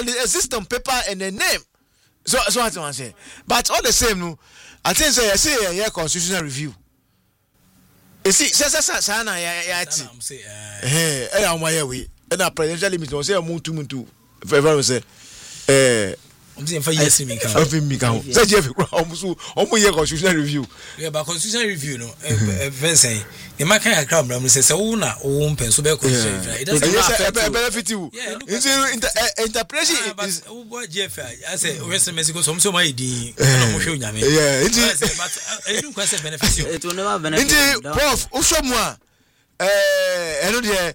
a system, paper, and a name. So what I say. But all the same, no, I think I say a constitutional review. You see, sana ya ti. I'm my way. And a presidential limit. Don't say a muntu. If ever say, I'm saying for yes, me can. Say Jeff, almost constitutional review. Yeah, but constitutional review, no. Saying the man can't come. I'm saying so na own pen so be constitutional. It doesn't benefit you. Yeah, interpretation is what Jeff. I say Western Mexico. So my idea. Yeah, but I don't question benefit you. It will never benefit. Prof, usomwa. Eno de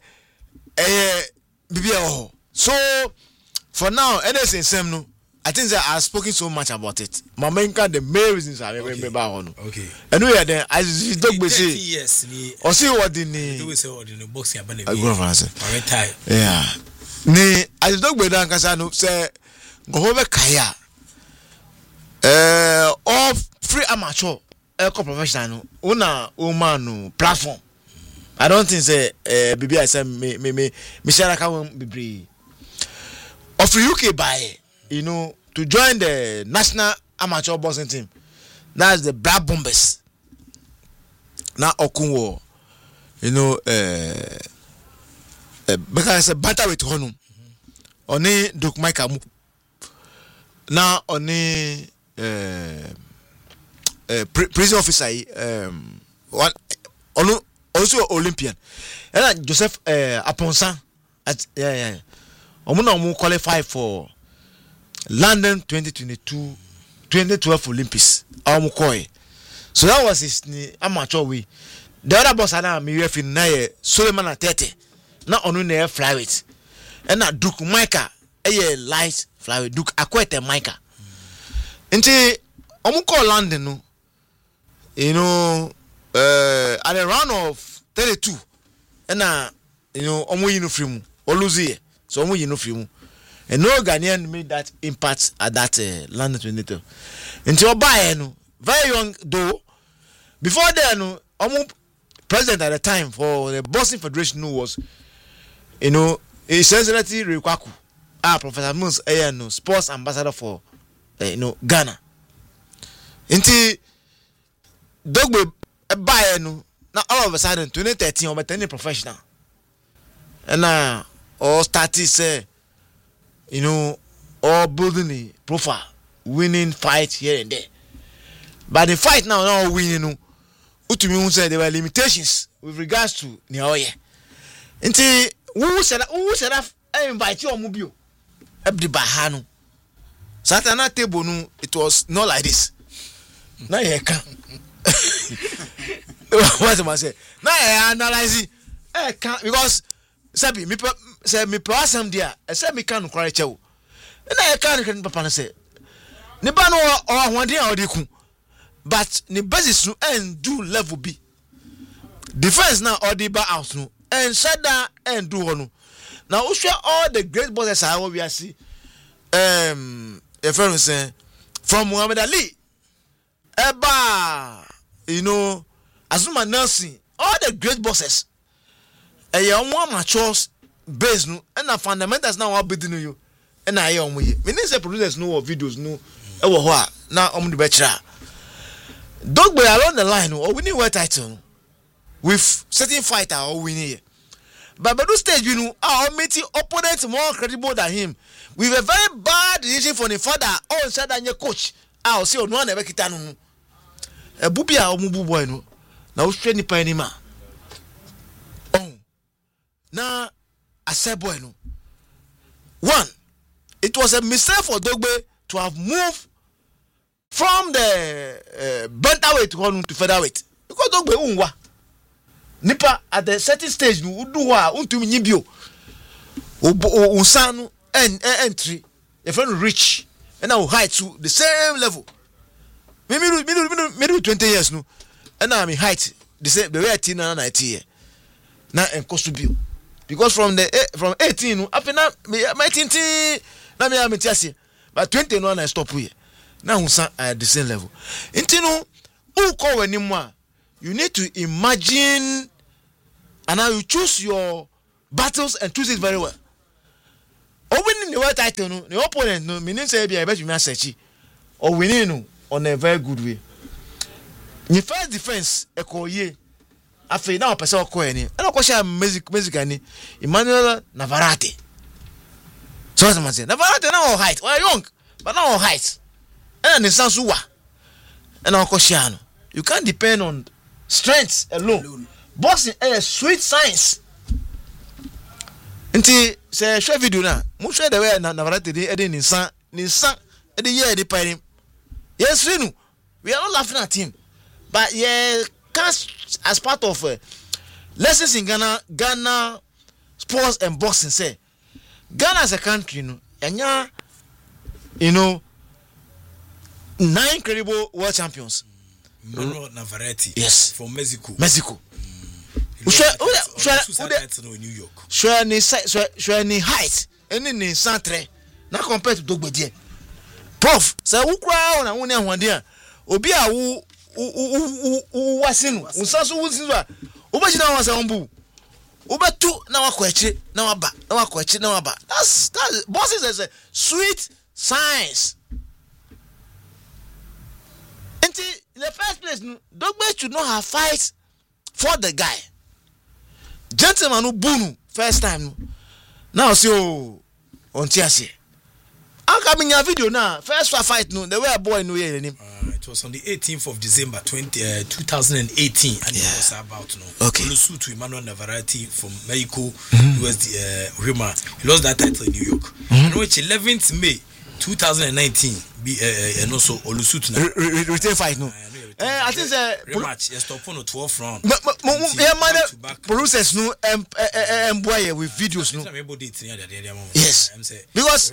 bibia. So for now, anything same no. I think that I've spoken so much about it. My main the main reasons I remember on. Okay. And we are there. I just don't be say. Yes. Or see what the do say what the boxing about I go for answer. Retire. Yeah. Ni I just don't be down kasa no say go over kaya. All free amateur, professional. Una woman platform. I don't think say bibi I say me share ka won bibi. Of UK buy, you know, to join the national amateur boxing team. That's the Black Bombers. Now Okunwo, you know, because I said battle with Honum. Oni Duk Mike Amu. Now oni prison officer one also Olympian. And Joseph Aponsan at yeah. Omo qualify for London 2012 Olympics. So that was his amateur way. The other boss ana me refi na Suleiman Atete. Na onu na flyweight. And na Duke Micah light flyweight. Duke Akwete Micah. Nti omo call London no. You know at a round of 32 and you know omo yinu free mu. Oluzi. So omo yinu free mu. And no Ghanaian made that impact at that London 2012. Until Obaye no, very young though. Before then, no, president at the time for the Boxing Federation was, you know, His Excellency Rekwaku, Professor Mus, no, sports ambassador for, you know, Ghana. Until Dogbe Obaye no, now all of a sudden 2013, I'm a professional, and now all started say. You know, all building the profile, winning fight here and there. But the fight now winning, no. Utumi said there were limitations with regards to Niaoye. Until who said I invite you on Mubio? Abdi Bahano. Satana table no, it was not like this. Now you can. What am I saying? Now I analyze it. I can't because. Sabi me plus am dia say me kan kware chew na e kan papa say ne ba no o ahwade a odi ku but ne basis no and do level B defense now odi ba out no and shada and do no now we share all the great bosses I we are see a friend say from Muhammad Ali eba you know Azuma Nelson all the great bosses one matures base no and the fundamentals now are bidding you and I am we say producers know videos no now the betra dog boy along the line or winning world title with certain fighter or winning but those stage you know our meeting opponent more credible than him with a very bad decision for the father all said than your coach I'll see on one ever kitano a bubia or mubu boy no now straight nipa anima. Now, I said, boy, no. One, it was a mistake for Dogbe to have moved from the bantamweight to featherweight because Dogbe unwa nipa at the certain stage no uduwa untumi nyibio usanu entry your friend reach and now height to the same level. Maybe 20 years no, and now I'm height the same the way I teen and 90 year now and cost to build. Because from 18 after now my teen na me am tiase but 21 I stop here now at the same level intino who call anymore you need to imagine and now you choose your battles and choose it very well o winning the world title no the opponent no meaning say be bet you me search or winning no on a very good way your first defense ekoye afi na opese okoye ni e na ko sha music ani Emmanuel Navarrete so as man say Navarrete na all height or young but now all height and the sansuwa and ko sha no you can't depend on strength alone. Boxing is sweet science. Nti say share video na mo share the way na Navarrete dey ninsan e dey hear dey pay. Yes, Renu. We are not laughing at him. But yeah, cast as part of lessons in Ghana sports and boxing say Ghana as a country, you know, 9 credible world champions. Emmanuel Navarrete. Yes. From Mexico. New York. Sure, ni height. Any centre. Not compared to Dogbedie. Prof, say who cry on and one there. Obi a who wasinu. Unsasu who Ubajina was a umbu. Uba two now kwachi, now aba, now kwachi, now aba. That's bosses as a sweet science. In the first place, Dogbe should not have fight for the guy. Gentleman who bunu first time. Now see on Tiasi. How come in your video now? First fight no, they were a boy no here. It was on the 18th of December 2018, and it was about Olusu to Emmanuel Navarrete from Mexico. He was the winner. He lost that title in New York. And which 11th May 2019 and also Olusu to return fight no. I think rematch. Yes, stop on the 12th round. But process no boy with videos no. Yes, because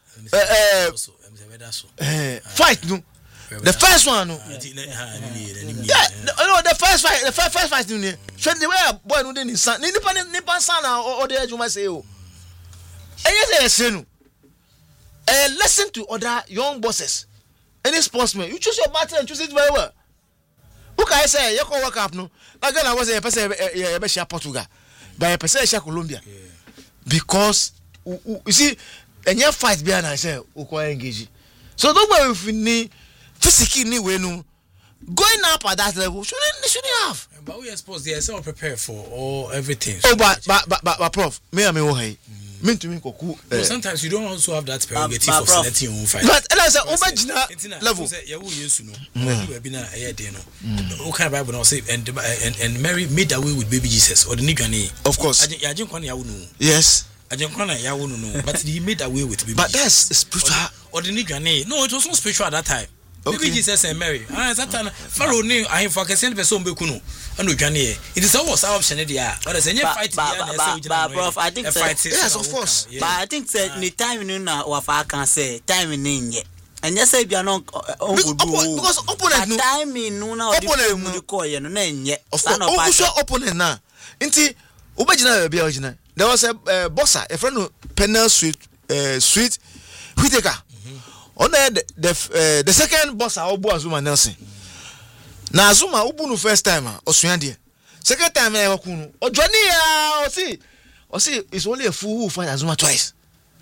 fight no. The first one no. Yeah, no, the first fight no. So the way boy no dey nipa sana or the ejuma say o. Enye say no. Listen to other young bosses. Any sportsman, you choose your battle and choose it very well. Who can I say? You can work up no. Again, I was a person Portugal, but a person Colombia, because you see, and your fight behind I say, "Uko engage." So don't worry if you need physically way no going up at that level. Shouldn't have. But we are supposed they are so prepared for all everything. Oh, but Prof, me oh mean to me koku. Sometimes you don't also have that prerogative of selecting your own fight. But and I say over level. You will use no. You have been a year day no. Okay, Bible now say and Mary made away with baby Jesus or the nigga. Of course. I don't want you know. Yes. I don't want you know. But he made away with baby. But that's spiritual. Or the nigga. No, it was not spiritual at that time. Okay. Baby Jesus and Mary. That time Pharaoh knew I for can person be kuno. And we can hear. It is almost our option there. But as any fight, Prof, I think yes, of course. But I think that the time you know what I can say time in yet. And yes, I be not because opponent no time in no opponent no call you no yet. Of course, opponent na. Inti ubajina be original. There was a boxer, a friend Penel Sweet Whitaker. On the second boxer Obu Azuma Nelson. Na Azuma Ubunu first time Osuande. Second time I wakunu. O Johnny o see it's only a fool who fight Azuma twice.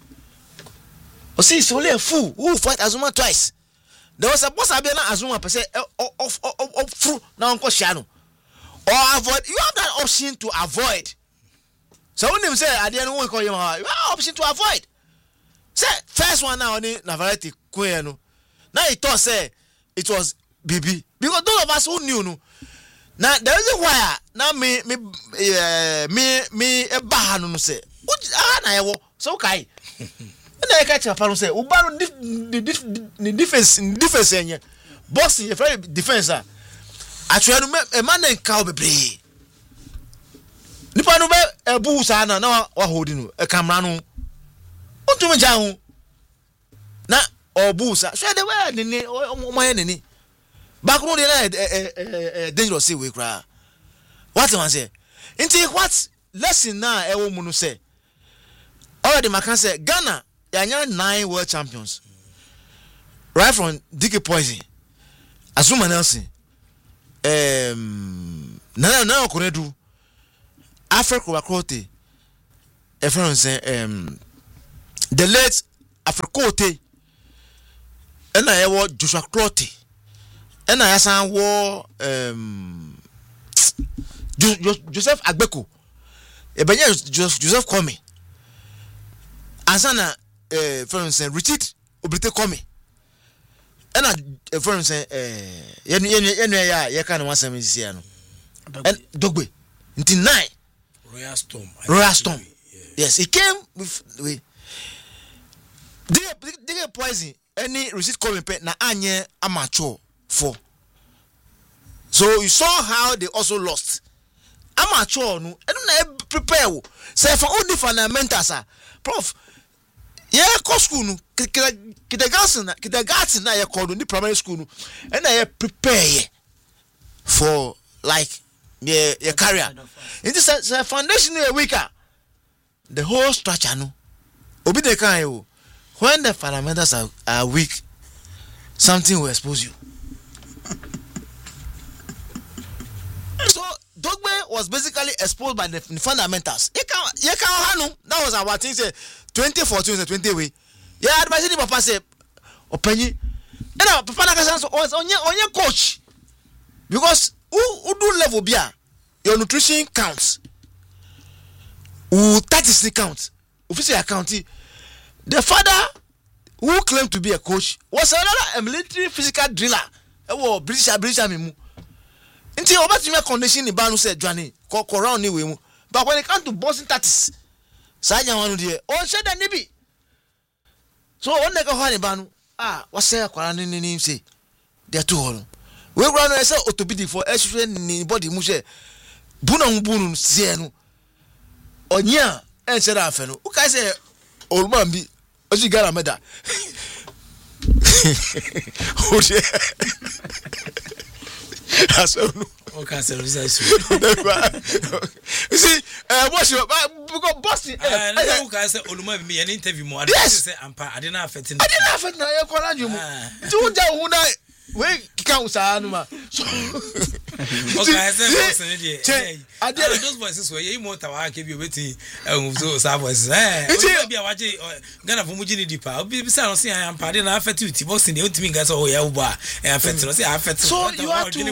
O see it's only a fool who fight Azuma twice. There was a boss Abena Azuma per se of fruit now uncle Shano. Or avoid you have that option to avoid. So when them say I didn't want to call you have option to avoid. Say first one now only Navarrete Kueno. Now he thought say it was BB. Because those of us who knew no. Now there is a why now me a bahano no say. Na yawo so kai. Na I catch up say ubaro the defense enye. Boxing a very defense actually a man and cow bebre. Nipa no be ebu sa na wa holding no e camera no. Ontumi jahu. Na obu sa. So the way ni o ni. Back no dey dangerous way kra. What man say? Inti what lesson na e wo mu no say. Already Makan say Ghana yanya 9 world champions. Right from DK Poison. Azuma Nelson. Nana Okonedu. Africa Wakrote. A friend say the late Africote and I was Joshua Crotty and I sang war Joseph Agbeko Joseph Comey Asana for instance Richard Obrite Comey and I for instance kind of one seven and Dogbe until 9 Royal Storm. Yes, he came with they poison any receipt coming pet na anye amateur for. So you saw how they also lost. Amateur no, I don't prepare. Say for only fundamentals prof. Yeah, co school no, kindergarten na ye called the primary school no, and I prepare for like your career. In this foundation a weaker. The whole structure no obi dey kan you when the fundamentals are weak something will expose you. So Dogbe was basically exposed by the fundamentals. You can that was our thing say 2014 to 20 way. Yeah, advice the papa say openyi and papa na kasa was onye coach because who do level bia your nutrition counts. Who 30 count official accounting. The father who claimed to be a coach was another military physical driller. British mimu. Until over to condition in Banu said Johnny round anyway. But when it comes to boxing tactics, Sajan one day, oh said that nibi. So on the Kahani Banu, what's there? Quarantine say they are too old. We run as a autobidi for extra body mushe. Bunun Sienu. Onya ense da afa no u kai say olman bi o ji gara meda o je aso o ka say research you see what you because bossy o ka say olman bi me interview mo ade say ampa ade na affect na ye kola ju mu ti o ja hu na we kika usa no ma so okay I say boss ni dey those voices were you more tawa ke bi obeti so sa voices bi a waje Ghana for mujini dipa obi bisa no say am pade na affect you boxing dey ultimate guys oh yeah uba affect no say affect so you have to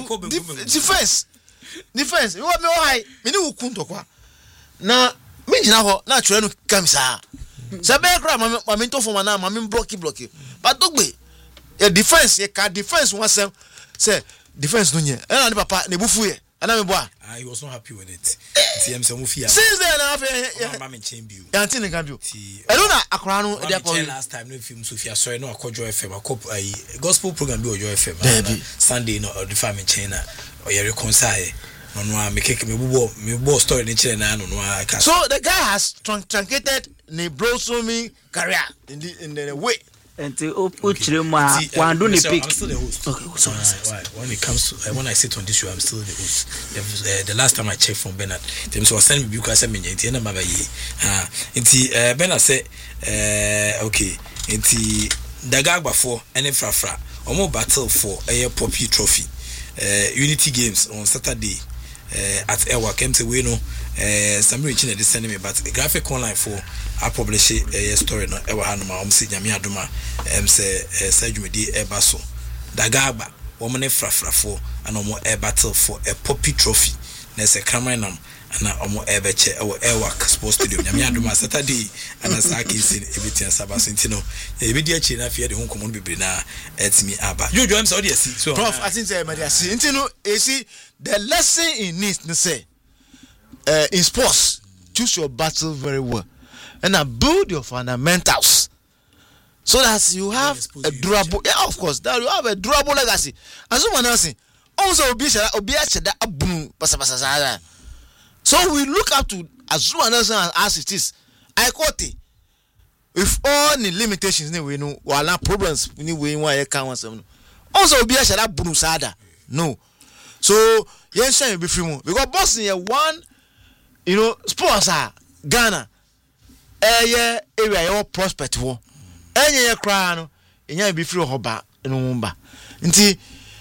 defense you want me why me ni ukunto kwa na me jina ho na twerɛ no kamisa se be kra ma me to for na ma me block but Dogbe a defense ye ka defense one say defense no nye and papa ne bufu ye ana me boa he was not happy with it tm se mu fia since then na ma me champion ya tin ne kan bio e don't na akra no e dey call last time no film Sofia sorry no akojo FM akop gospel program bi ojo FM Sunday no the family chain na o ye reconcile no me keke me bubo story ni chile na no aka so the guy has truncated ne brosoming career in the way. And to one do the pick. I'm still the host. Okay, sorry. When it comes to when I sit on this show, I'm still the host. The last time I checked from Bernard, them so send me because I said me nti na maba yi. Nti Bernard said okay. Nti Dagagba for any frafra. Omo battle for a Poppy Trophy. Unity Games on Saturday at Ewa came to we no some reaching the send me but a graphic online for I publish a story no Ewa Hanuma om si nyame adoma say Sajumedi Ebaso Dagagba woman frafra for and omo air battle for a Poppy Trophy na se kramanam na omo ebeche Ewa Sports Stadium nyame adoma Saturday and asaki sin everything sabaso ntino e be dia chi na fie de ho komo bebre na etimi aba jojo am so dey see so prof I think say me dey see ntino e see the lesson in this to say in sports choose your battle very well and build your fundamentals so that you have a durable of course that you have a durable legacy as someone else also obi acheda abunu pasapasa so we look up to as someone else as it is I quote it with all the limitations we know wala problems we why can one also obi acheda abunu sada no so yen share be free mo because boxing here one sports are Ghana area your prospect wo enye kra no enya be free hoba no mba nti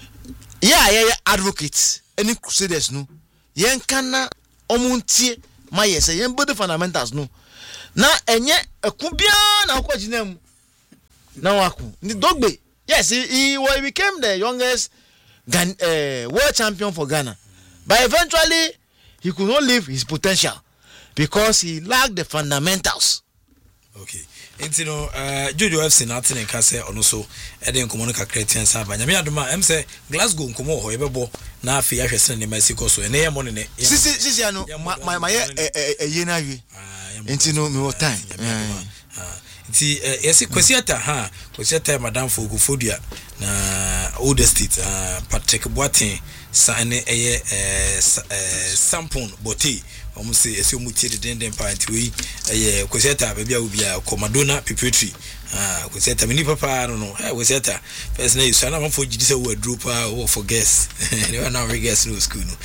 yeah advocates any crusaders no yen kana omuntie ma yes yen body fundamentals no na enye ekubia na kwa jinam na waku ni Dogbe. Yes, he became the youngest world champion for Ghana, but eventually he could not live his potential because he lacked the fundamentals. Okay. Enti no Jojo FC na atene ka se ono so e de nkomo no kakra tian sa ba nyame adoma em se Glasgow nkomo ho yebebo na afi ya hwese ne Mexico so ene ye mo ne sisi ano my ye na wi enti no me time enti yesi kwesiata madam for Gofodua na Old State Patrick Boateng sa ene eye Sampon Bote omo se ese omo tie de den pa nti we kwesiata ba bia obi a Comadona Pipetri kwesiata mini papa no kwesiata first na you na for gidi se we drop or for guess they were now guess no school no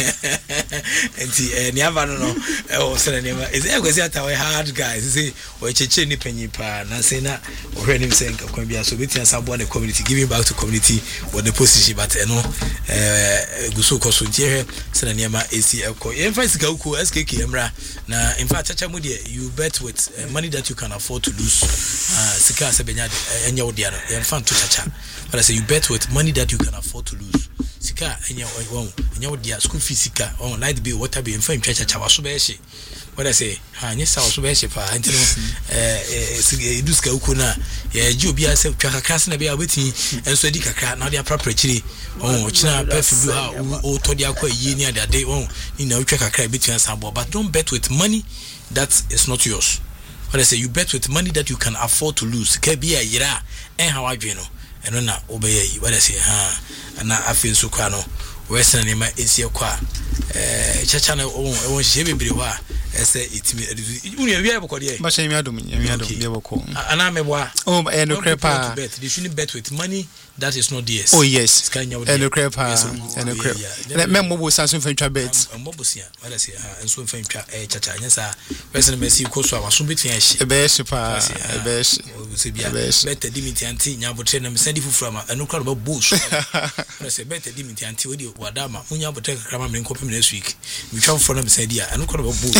enti ni ava no o se na ma is kwesiata we hard guys say we cheche ni panyi pa na say na o hwe nim se nka kwa bia so betia sabo na community giving back to community what the position but no guso koso ntie se na ma esi eko en fa sika uko SKK emra na in fact chacha mudi you bet with money that you can afford to lose sika se benya enya odia no en fa to chacha but I say you bet with money that you can afford to lose sika enya odia school fees sika on light bill water bill en fa chacha waso be she what I say nyesa waso be she fa ntino eduska uko na ye ji obi ase twa kakra se na be abeti enso edi kakra na dia proper chiri china perfume ha o to dia kwa yi ni ade ni na utwa kakra betu ansabo but don't bet with money that is not yours. What I say, you bet with money that you can afford to lose. Ke bia yira how adwe no eno na obeye. What I say na afin so kwa no wesen ni ma esi kwa chacha na won hye bebre ho a ese itimi unu awia bokode ba shen mi adom be boko ana meboa no crepa they shouldn't bet with money that is not theirs. Oh yes, no crepa no crepa let me mo sanso fan twa bet mo bosia wala say enso fan twa chacha nyesa wesen mesi koso awaso betia hye e be hye pa e be hye bet dimiti anti nyabotre na mesadi fufura ma eno kra ba boss wala say bet dimiti anti odi wadama munya botre kakra ma me nkopem next week mi twa fufura na mesadi a eno kra ba boss.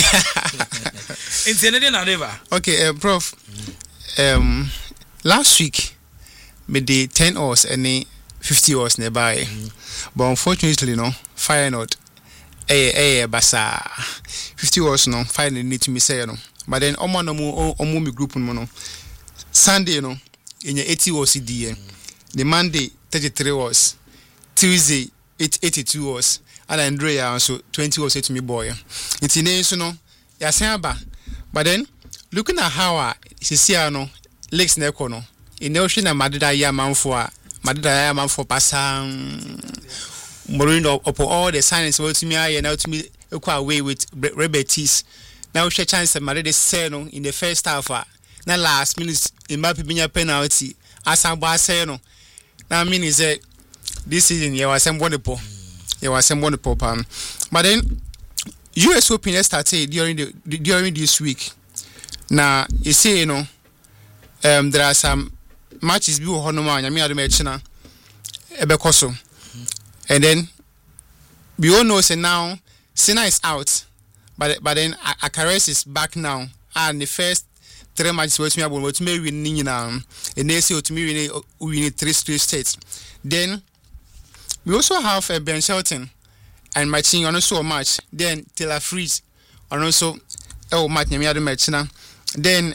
Okay, Prof. Last week, we did 10 hours and 50 hours nearby. But unfortunately, no, fire not. Basa 50 hours no, fire need to me say no. But then, omo group no. Sunday, no, in your 80 hours CDN. The Monday, 33 hours. Tuesday, 82 hours. And Andrea also 20 hours to me boy. It's in a no. Yasamba, but then looking at how Sisiano Lakes Nekono in the ocean and Madida Yaman for Passam Morindo upon all the signs were to me and out to me away with Rebetis. Now she chance that Madrid Seno in the first half. Now last minutes in Mapibinia penalty as I'm Basseno. Now mean is that this season you was some wonderful. But then US Open started during this week. Now you see, you know, there are some matches be honoma nyame ado mechina ebekoso. And then we all know say now Sina is out, but then Akares is back now. And the first 3 matches were to me win now, and they say to me win 3 straight states. Then we also have Ben Shelton and matching on also a match. Then Taylor Fritz and also match nyame ado mechina. Then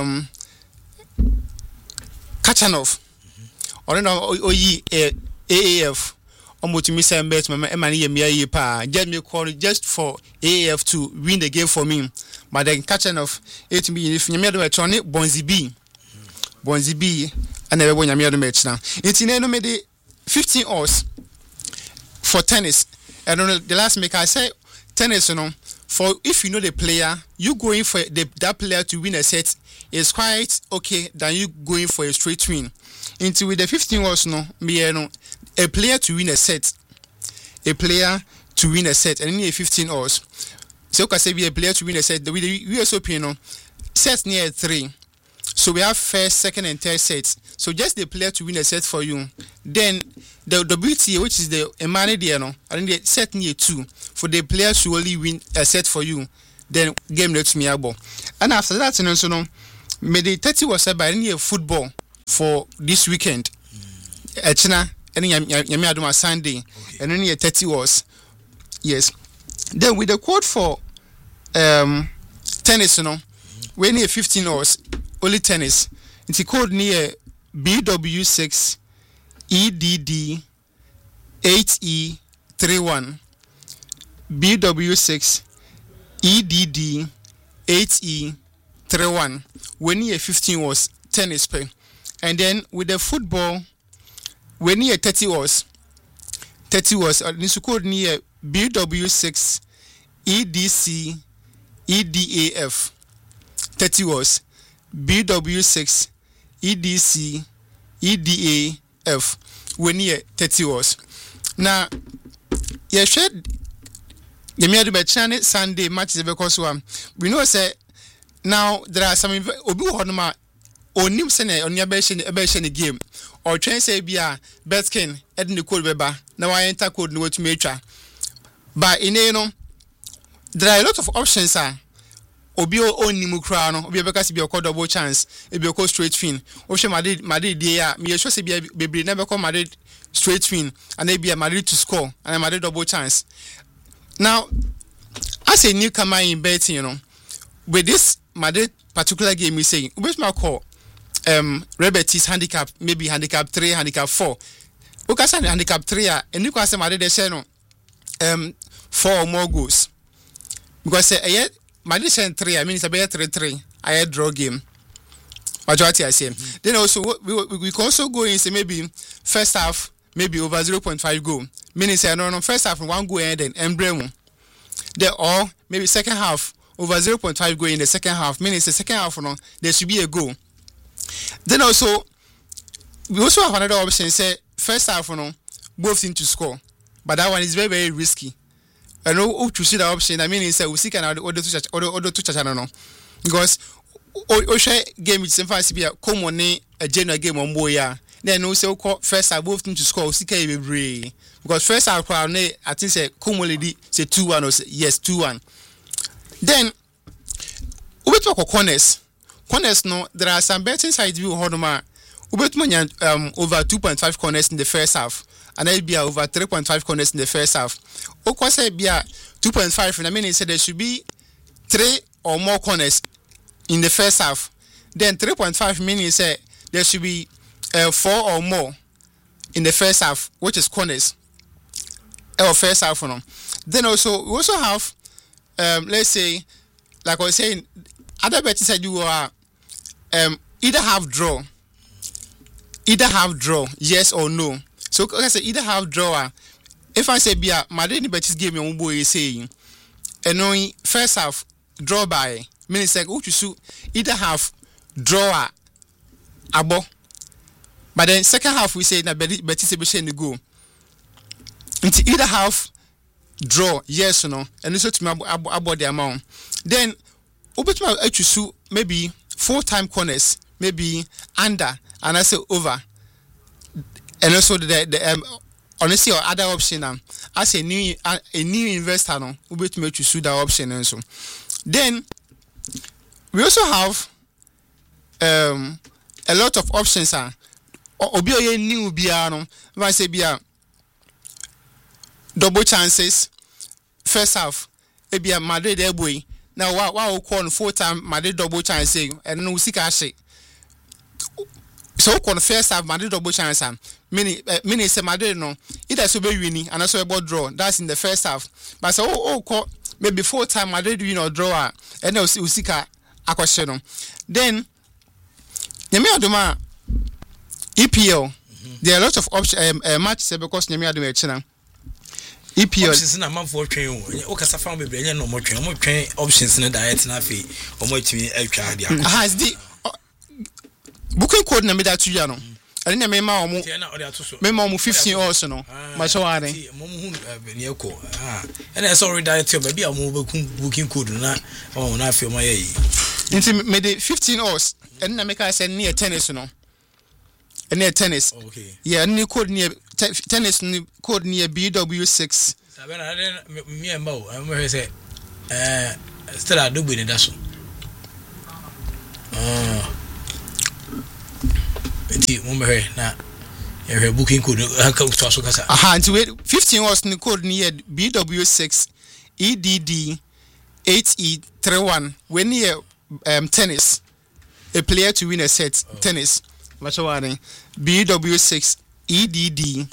Kachanov or no AAF almost me say bet my money me pa get me call just for AAF to win the game for me. But then Kachanov it me if nyame ado mechona Bonzi B and never won nyame ado mechina. It no me the 15 hours for tennis. I don't know the last make I say tennis, you know, for if you know the player, you going for that player to win a set is quite okay than you going for a straight win. Into with the 15 hours, no, me, you know, a player to win a set, and only 15 hours. So can say be a player to win a set. With the US Open, you know, sets near 3. So we have first, second, and third sets. So just the player to win a set for you. Then the WTA, which is the money there, no, and the set near 2 for the players to only win a set for you. then game let me abo. And after that, so no, me the 30 was by any football for this weekend. Echina, any yami aduma Sunday, and only 30 was. Yes. Then with the quote for tennis, you know, we need 15 hours, only tennis. It's a code near BW6 EDD 8E31. BW6 EDD 8E31. We need 15 hours, tennis pay. And then with the football, we need 30 hours. 30 hours, it's a code near BW6 EDC EDAF 30 was BW6 EDC EDAF when year 30 was. Now, yeah, shared the mere channel Sunday matches because we know say now there are some obi honoma onim sene on your best game or train say bia Betkin edin the code beba now I enter code no to metra. But in there are a lot of options. Obi oni mukra no obi beka se bi okọ double chance e bi okọ straight fin o hwe Madrid dey me sure say bi bebre na beka Madrid straight fin and e bi Madrid to score and Madrid double chance. Now as a newcomer in betting, with this Madrid particular game we say which my call Rebetis handicap, maybe handicap 3, handicap 4. Okay, say handicap 3 and you can say Madrid dey say no 4 or more goals. Because Madrid sent 3, I mean it's a better 3-3. I had draw game. Majority I say. Then also we can also go in say maybe first half maybe over 0.5 goal. Meaning say no first half 1 goal and then embremo. Then or maybe second half over 0.5 goal in the second half. Meaning the second half there should be a goal. Then also we also have another option say first half both teams to score. But that one is very, very risky. I know to see the option. I mean, it's a we see can order to touch no. Because share game is fancy be a common a general game on boya. Then also call first half both teams to score. See can be because first half I think say commonly say 2-1 or yes 2-1. Then we talk about corners. Corners no, there are some betting sides view hodoma. Over 2.5 corners in the first half. And it'll be over 3.5 corners in the first half. Okwa say be 2.5, and I mean it said there should be 3 or more corners in the first half. Then 3.5 meaning say there should be 4 or more in the first half, which is corners. Or first half no. Then also we also have let's say like I was saying other bets said you are either half draw, yes or no. So I say either half draw. If I say Bia Madrid Betis game on boy saying and only first half draw by meaning say either half draw abo. But then second half we say that Betis be the goal. Into either half draw, yes or no, and also to about the amount. Then Obetu maybe 4-time corners, maybe under and I say over. And also the honestly or other option as a new investor no we to choose that option and so. Then we also have a lot of options obi oye new bia no I say bia double chances first half e bia Madrid e boy now wa call 4-time Madrid double chance and no see cash. So on first half Madrid double chance meaning say Madrid no either so be winning and also about draw that's in the first half but so call maybe 4-time Madrid win or draw and no usika question then nyame adoma EPL there are a lot of options matches because nyame adoma echina EPL options na man for twen o kasa fa be bre no mo twen options na diet na fe o mo tumi atwa dia has the booking code na me that to you no and na me ma o mo me ma o mo 15 also no ma so are mo hu ne eko and I saw diet your baby mo booking code na o na fe mo ye nti me the 15 hours and na me ka say near tennis no and near tennis okay yeah ni code near tennis ni code near BW6 sabena me mba o mo say still I do be in that so. Enti mo me na e booking code aka to so kasa. Until 15 was the code near BW6 EDD 8E31 when near tennis. A player to win a set tennis. Machawani BW6 EDD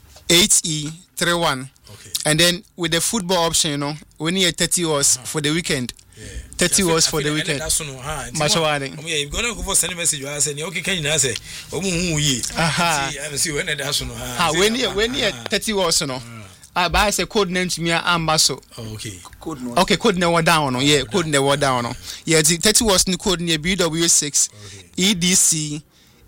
8E31. Okay. And then with the football option, when you 30 hours for the weekend. 30 hours for the weekend. Machawani. Yeah, you're gonna go for send a message. I said, okay, can you say, I see when that's when you 30 hours, I buy a code name to me, Ambasso. Okay. Code never down. Yeah, code never down. Yeah, 30 was the code near BW6 EDC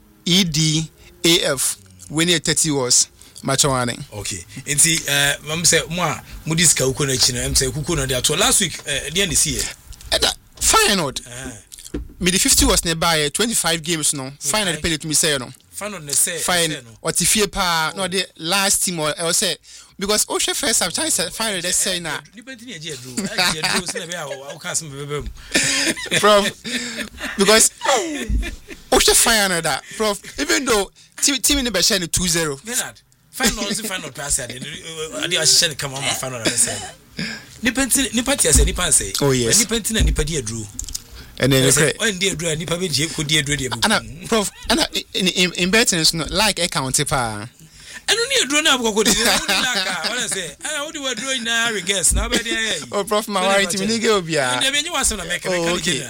EDAF when you 30 was. Machawane. Okay. Enti mam say mo mudiska uko na chino am say kuko na there last week the end this year. Final. Me the 50 was nearby 25 games no. Final pay to me say no. Final ne say. Final. What if you pa no the last team or I say because Osha first have chance final they say na. Depending on your drew. Drew say be how can some bebem. Prof because Osha final that prof even though team in the best 2-0. Bernard final pass at the assistant come on final say. Nipati say nipa say. Oh yes. Nipati na nipa dia drew. And then when dia drew nipa be je ko dia drew dia. And prof and in betting is not like account pa. I don't need a drone up. What I say, I would do a drone now, guess. Now, oh, Prof, my wife, to me, go be a you want to make okay.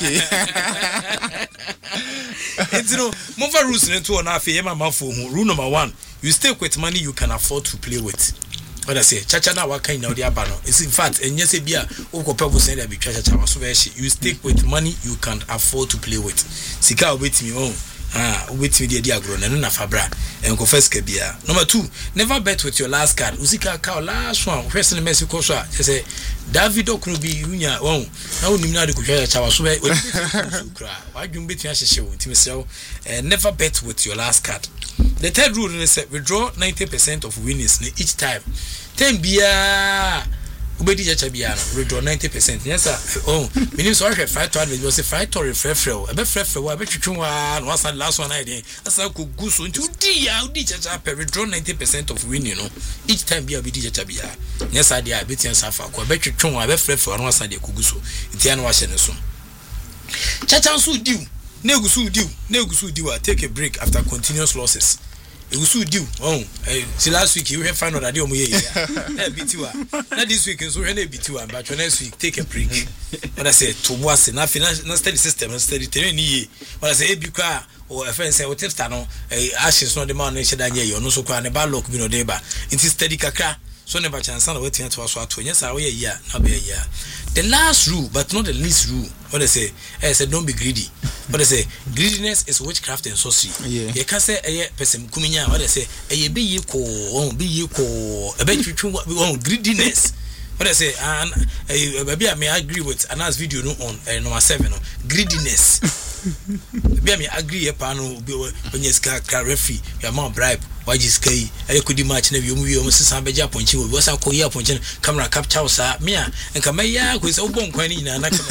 It's move rules into an affair, my mouth. Rule number 1, you stay with money you can afford to play with. What I say, Chachana, what kind of the abano? It's in fact, and yes, be a people say that be Chacha, you stick with money you can afford to play with. Sika wait me on. Wait me the diagron and na fabra and confess kabia. Number 2, never bet with your last card. Usika ka last one. First in Mexico so say Davido Krubi unya won. Na woni na de kwhwa chawa so be kra. Why you bet you ahye wo ntimi sew. Never bet with your last card. The third rule is withdraw 90% of winnings each time. 10 bia ubedi jacha bia no withdraw 90%. Yes sir. Oh, meaning so 500 you say 5 to refresh e be fresh wa be twetwa no asa last one idea asa ko guso nti udi jacha per withdraw 90% of winning no each time bia ubedi jacha bia. Yes sir dia be tian safa ko be twetwa be fresh no asa de ko guso nti an wa hye ne so chacha so diu negusu diu take a break after continuous losses. You so do. Oh, see last week you have found out that you na this week so we beat you but next week take a break. What I say to was na financial study system study training. What I say be kwa or a friend say what if no ashes no the man na shedanye you no so kwa ne ba lock bi no dey ba. It is study kakra. So never chance na wetin to so ato. Yes I we year na be year. The last rule but not the least rule. What I say don't be greedy. What I say greediness is witchcraft and sorcery. Yeah. You can say person kuminya what I say be ye ko a bit greediness. What I say and maybe I may agree with another video no on number 7 greediness. Maybe I agree upon when you ska referee your mom bribe why just kay I could match na you movie almost some beja point you was a koya point camera capture sa me and come ya who is open kwani na na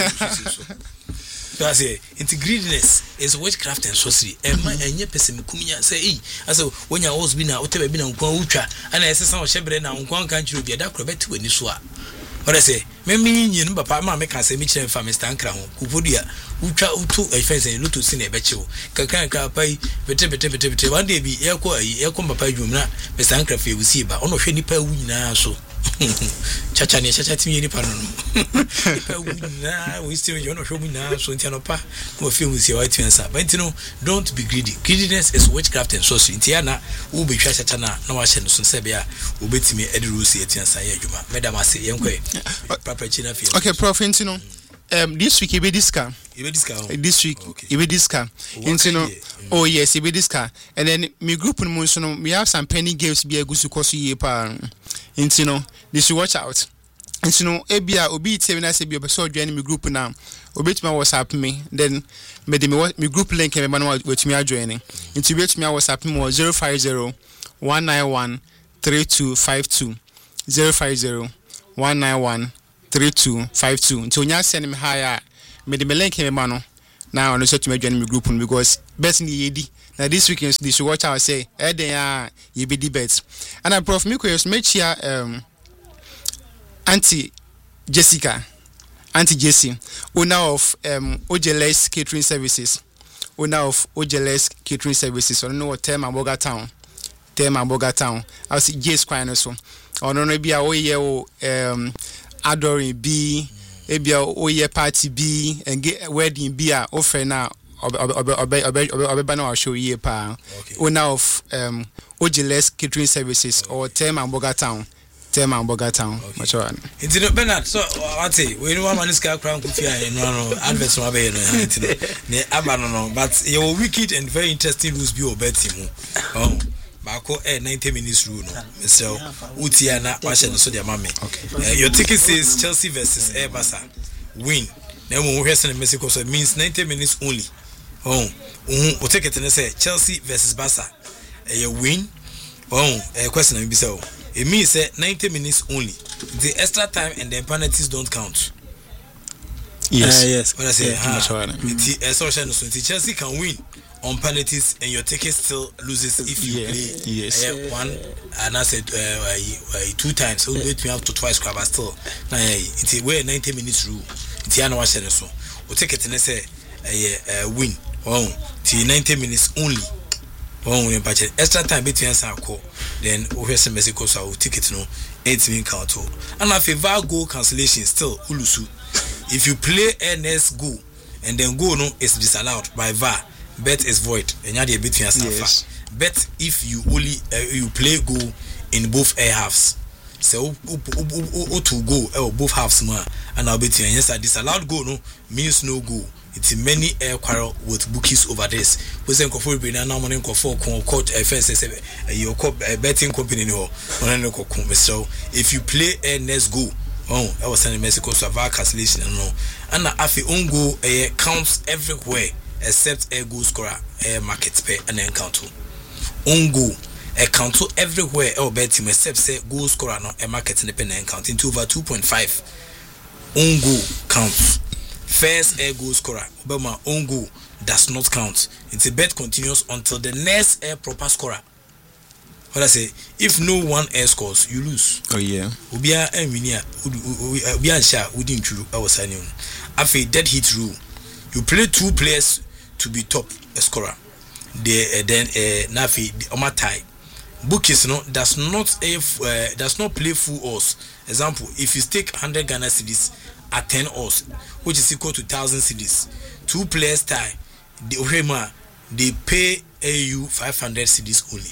so I say greediness is witchcraft and sorcery and my and your person kuminya say I say when you always been out be na nkwan utwa and I say some shebre na nkwan kan chiro bia da krobet wani so a what I say me nyin papa ma me kan say me chere fa Mr. Ankra ho kupodia utwa utu efense lutu si na ebechewo kankan ka pai bete one day bi yeko papa dwum na Mr. Ankra fa ewusi ba ono hwe nipa wu nyina so chacha timi ni pa no nipa wu nyina we still you ono hwe mu nyina so ntia no pa mo fi ewusi wa tiansa but you know don't be greedy. Greediness is witchcraft and sorcery. Ntia na wo be twa chacha na wa hye no so se bia obetimi edirusi etiansa ya adwuma madam ase yenkwe papa china fi. Okay prof intino this week ibe disca this week ibe disca intino oh yes ibe disca and then me group no so no we have some penny games be agusu koso ye pa intino you should watch out intino ebia obi tie na se bi obeso join me group na obetuma WhatsApp me then me group link me man wetumi ajoin into betumi WhatsApp me 050 191 3252 050 191 3252 until you send me higher. Made the link him man now on the search me join me group because best in the now this weekend they should watch out say they you be debates and I prof me make here Auntie Jessica Auntie Jessie owner of Ojeles Catering Services on know what Tema Boga Town I see J Squire so on no be a adoring B ebia oye party B and get wedding B a offer na obeba na show ye pa owner of Ojeles Catering Services or Tema Boga Town much one it's no Bernard so what say we no man is crown kufia no advert no be no ne abano no but your wicked and very interesting rules be obeti mu Bako 90 minutes rule no Mr. Utiana washe no so dia mame your ticket says Chelsea versus Barca win na mo hwese na Mexico so it means 90 minutes only o ticket na say Chelsea versus Barca win question na be say it means 90 minutes only the extra time and the penalties don't count. Yes when I say Chelsea can win on penalties and your ticket still loses if you play one and I said 2 times so wait me out to twice but still it's where 90 minutes rule it's ya no wa so o ticket na say win till 90 minutes only when budget extra time between Sanko then Ohese Mexico so ticket no 8 min count and if VAR goal cancellation still ulusu if you play NS goal and then goal no is disallowed by VAR bet is void and you dey between Sanfa bet if you only you play goal in both air halves so to go both halves man and I'll between yes disallowed goal no means no goal. It's many air quarrel with bookies over this. We say for be na money for court first your betting company no so if you play NS go I was sending Mexico so VAR cancellation no and afi own goal counts everywhere except a goal scorer market pay and encounter own goal count everywhere betting except say goal scorer no market in the pen count into over 2.5 own goal counts. First air goal scorer, Obama own goal does not count. It's a bet continues until the next air proper scorer. What I say, if no one air scores, you lose. Oh yeah. Ubia and Winia, Ubia Sha, wouldn't you? I was signing. After dead hit rule, you play 2 players to be top scorer. Then Nafi Oma tie. Bookies no does not play full odds. Example, if you stake 100 Ghana cedis at 10 odds, which is equal to 1,000 cedis, 2 players tie. They pay AU 500 cedis only.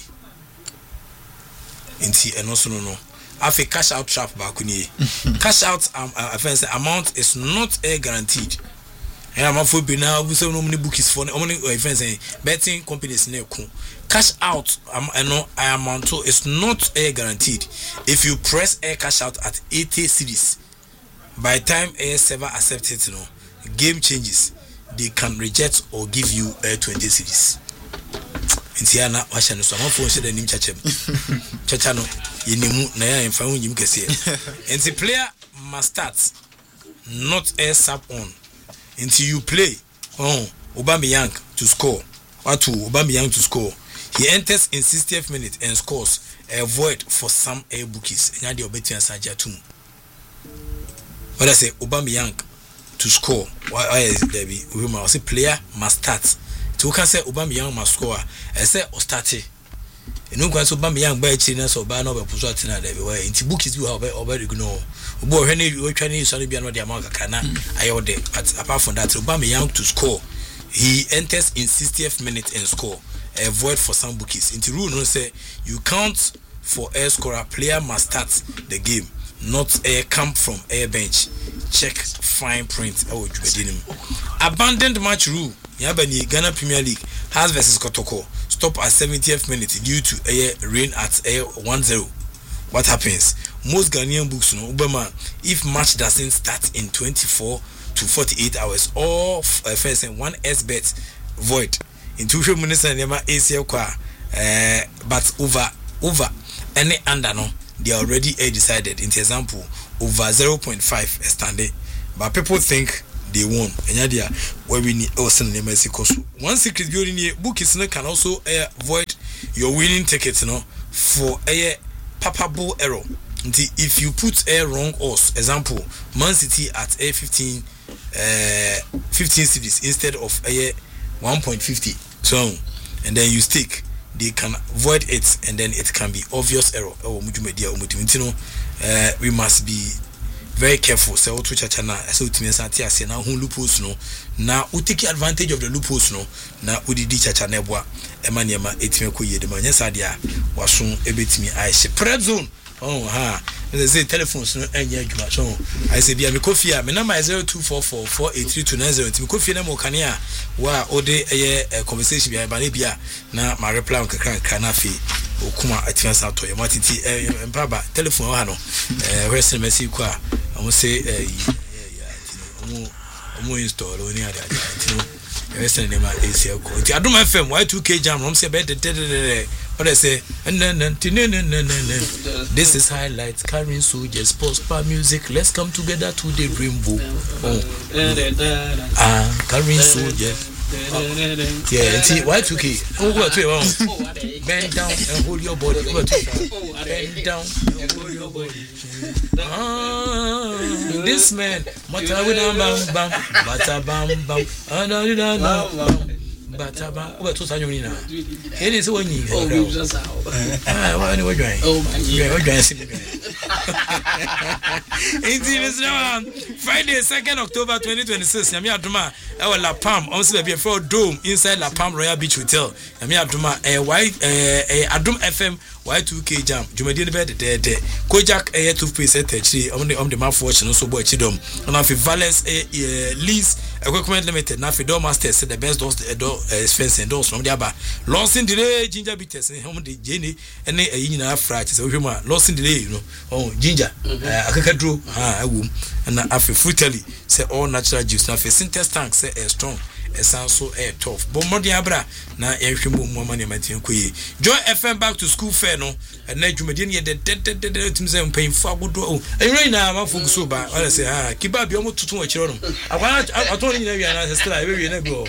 And also no. Have a cash out trap back on cash out amount is not guaranteed. And I'm for be now we say no many bookies for only betting companies near cash out amount is not guaranteed. If you press cash out at 80 cedis, by the time server accepts it, game changes. They can reject or give you 20 cedis. Intiana washano so am phone shede nim chachem chacha no yenimu na ya emfa hu nyim kese and the player must start not a sub on until you play Aubameyang to score Aubameyang to score. He enters in 60th minute and scores a void for some air bookies enya de obetian sajatum. What I say Aubameyang to score why is there be we must say player must start. So can say Aubameyang must score. I say o start. You know so Aubameyang by china so ba no be puso atina there be why inti book is you have over ignore. Obo hwe we twa ni so bia no de amount kana ayo de but apart from that Aubameyang to score he enters in 60th minute and score a void for some bookies. Inti rule no say you count for air scorer player must start the game not a camp from air bench. Check fine print abandoned match rule. Yabani Ghana Premier League has versus Kotoko stop at 70th minute due to rain at 1-0. What happens? Most Ghanaian books no Obama if match doesn't start in 24 to 48 hours or first and 1s bet void in 2 minutes and never ACL qua but over any under no they already decided. In example over 0.5 standing, but people think they won. And yeah, where we need also in Mexico. One secret building book is can also avoid your winning tickets, for a palpable error. If you put a wrong odds, example, Man City at a 15 cities instead of a 1.50, so and then you stick, they can avoid it, and then it can be obvious error. We must be very careful. So to chachana, so to me santia now who loopholes no. Now we take advantage of the loopholes no. Now we did chachana boa. Emanyama etime ko ye de manya sadia waso ebetimi aishe prep zone. Oh ha. They say telephones no enya adwuma so. I say bia me coffee me number 0244483290. Me coffee na mo kanea wa ode conversation bia ba na bia na ma reply kakra na fi okuma atiansa to ye matiti empaba telephone wa no where message kwa I say omo install oni ada yes name is here ko ti Adom FM Y2K jam no say bed what I say this is highlights carrying soldiers prosper music, let's come together to the rainbow. Carrying soldiers. Yeah, see Y2K. Bend down and hold your body. Bend down and hold your body. This man, bata bam bam, bata bam. What to say you now? It is one year. What are you doing? Friday, 2nd October 2026. Yami Adoma, our La Palm, also be a dome inside La Palm Royal Beach Hotel. Yami Adoma, Adom FM Y2K jam. Jumadini bed de Kojak air toothpaste at on the mouthwash and also boy chidom. And if Valence lease equipment limited, Nafidor Masters said the best doors the door expense and doors from the Abba. Lost in delay, ginger bitters and home the Jenny and a yin fright. So we lost in delay, oh ginger, I can draw a womb and after frutally say all natural juice. Now for synthesis tank say a strong. Sounds so tough. But more abra na more money Joy FM back to school fair no and then you medini the paying for good. And right now my folks so bad. I say keep up your motor to children. I told you I still I will never.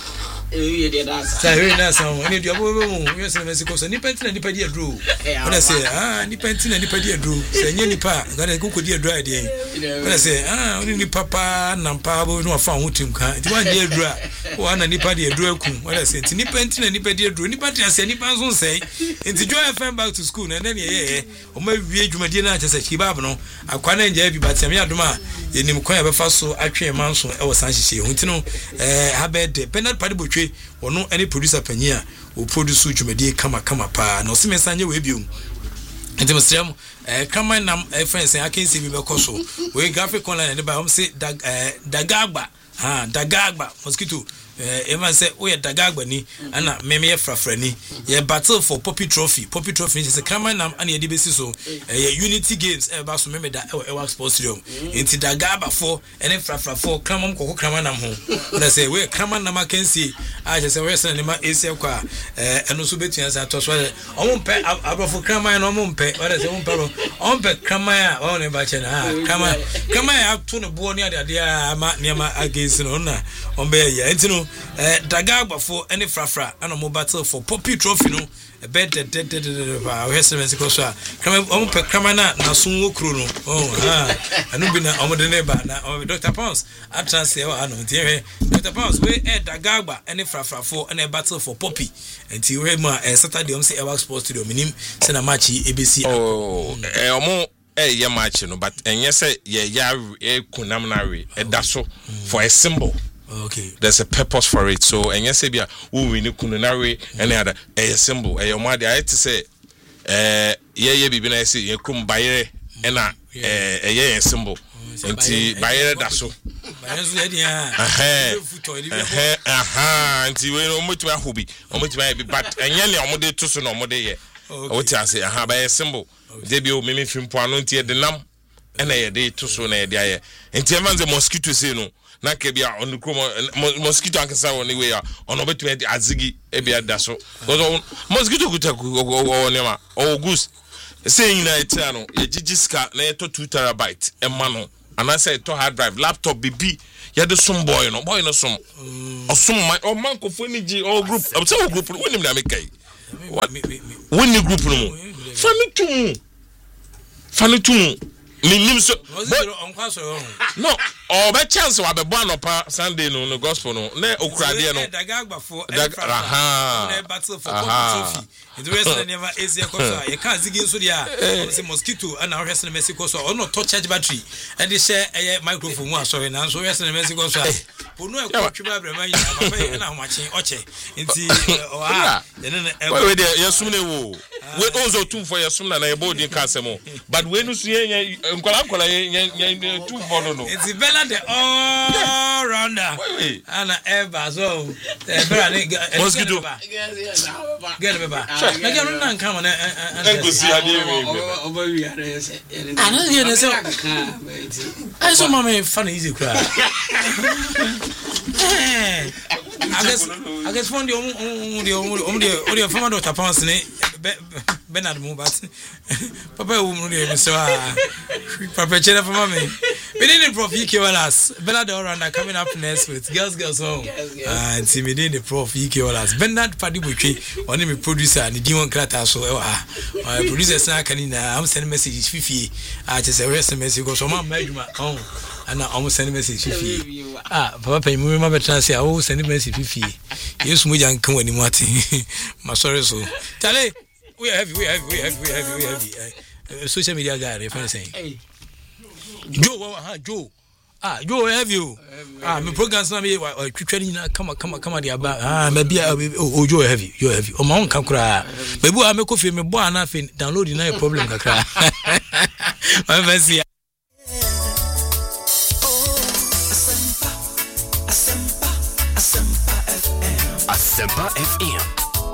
Very nice. I need your yes, Mexico. So Nipentin and Nipadia drew. When I say, Nipentin and Nipadia drew, say, Nipa, got a good dear dry day. When I say, only Papa, Nampa, no found with him. It's 1 year dry. One and Nipadia drew. When I said, Nipentin and Nipadia drew, Nipatia said, Nipas won't say, it's Joy FM back to school, and then, or maybe Jumadina just a Kibabno. I can't enjoy you, but Samia Duma, in Nimkoya Faso, actually a month or Sanchi, Huntino, Habed, Penal Padibuchi. Or no any producer penya will produce Jumedi kama pa no sime sanye we biom enti msrem kama nam friends I can see me bekoso we graphic online and by say dagagba dagagba mosquito Eman say we dagagba ni ana meme ye frafrani ye battle for Poppy Trophy is a kama nam ani edi besi so Unity Games ba so meme da e sports stadium enti dagagba for ene frafra for kama mkoko kama nam ho na say we kama nam can see I just say we say ma esi kwa eno so betua say to so ompe abofo kama na ompe what say ompe kama ya one ba che na kama ya to no bo ni ade ama niama against no na ombe ya enti no dagagba for any frafra and a battle for Poppy Trophy no a bed we have some Mexico so come na sun okro no anu bi na omode neba na Dr. Pounds at transfer anu tie Dr. Pounds we dagagba any frafra for any battle for Poppy until we ma Saturday say Ewa Sports Studio minim say na match ABC omo ye match no but enye say ye ya kunam na we da so for a symbol. Okay. There's a purpose for it. So and yes, Sabia, we need kununari any other a symbol. A yomadi I to say ye be been I say ye kum bayre and a symbol. Until bayre da so. Until we know much hobi, or much maybe, but and yelly on mode to so no more day. What I say, by a symbol. Debut mimi film pointy the num and a day to so na dia. And Tiaman's a mosquito say no. na ke bia on krom mosquito ankasa won we ya ono betumi azigi e bia da so because mosquito kutaku o nema o goose saying na ita no ye gigiska na ye to 2 terabyte e ma no ana say to hard drive laptop bibi ye de some boy no some osum man ko fo ni gi all group am say group woni me na me kai woni group no fami tumu nim so no o be chance wa be bo anopa Sunday no gospel no na okrade no na battle for trophy the rest of never easy koso e ka zigi nso dia say mosquito and our rest in Mexico so on not charge battery and they share a microphone mu asori na so rest in Mexico so onu e ko twa brema yi papa na machi oche nti we dey yesum ne wo we ozo tum for yesum na e body kasemo but we no so ye nkola ye tum for no it's better the all rounder and ever so mosquito get beba na get no nkan mo na go see ade we I know you say I saw mama fan easy cry I guess one the former Dr. Ponsney Bernard Mubat Papa Umri so Papa Chena for mommy. We didn't prof EK Wallace Bernard Oranda coming up next with girls home and see me the prof EK Wallace Bernard Padibuchi one me producer and the Demon Crata so my producer snack and I'm sending messages Fifi I just a rest message go so my oh and I almost send message Fifi Papa pay me my chance I will send message Fifi yes mu yan kan wani mati my sorry so Charlie we have social media guy if I say Joe Joe have you my programs na me twitwani na kama dia ba maybe Joe have you o ma won kan kura bebu a me kofi me bo ana fe download na your problem kakra I fancy Asempa FM